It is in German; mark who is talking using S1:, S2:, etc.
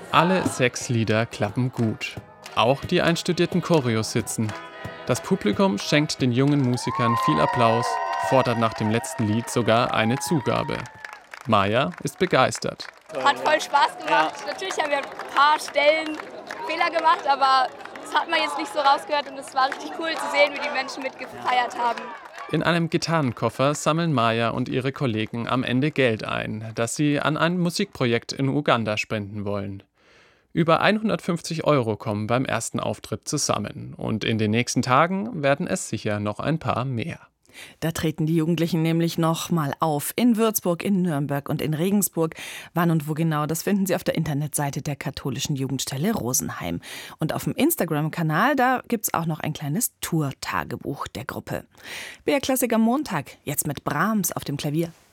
S1: Alle 6 Lieder klappen gut. Auch die einstudierten Choreos sitzen. Das Publikum schenkt den jungen Musikern viel Applaus, fordert nach dem letzten Lied sogar eine Zugabe. Maja ist begeistert.
S2: Hat voll Spaß gemacht. Ja. Natürlich haben wir ein paar Stellen Fehler gemacht, aber das hat man jetzt nicht so rausgehört und es war richtig cool zu sehen, wie die Menschen mitgefeiert haben.
S1: In einem Gitarrenkoffer sammeln Maja und ihre Kollegen am Ende Geld ein, das sie an ein Musikprojekt in Uganda spenden wollen. Über 150 € kommen beim ersten Auftritt zusammen und in den nächsten Tagen werden es sicher noch ein paar mehr.
S3: Da treten die Jugendlichen nämlich noch mal auf. In Würzburg, in Nürnberg und in Regensburg. Wann und wo genau, das finden Sie auf der Internetseite der katholischen Jugendstelle Rosenheim. Und auf dem Instagram-Kanal, da gibt's auch noch ein kleines Tour-Tagebuch der Gruppe. BR Klassik am Montag, jetzt mit Brahms auf dem Klavier.